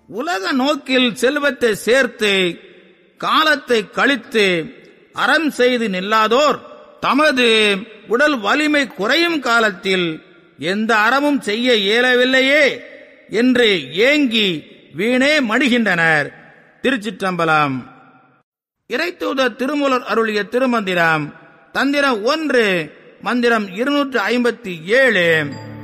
உலக நோக்கில் செல்வத்தை சேர்த்து காலத்தை கழித்து அறம் செய்து நில்லாதோர் தமது உடல் வலிமை குறையும் காலத்தில் எந்த அறமும் செய்ய இயலவில்லையே என்று ஏங்கி வீணே மடிகின்றனர். திருச்சிற்றம்பலம். இறைத்தூதர் திருமூலர் அருளிய திருமந்திரம் தந்திரம் 1 மந்திரம் 257.